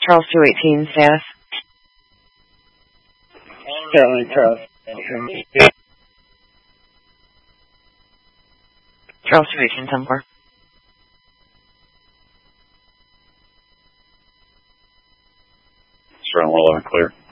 Charles 218 status. Charles. Charles 218, 10-4. Starting 111 clear.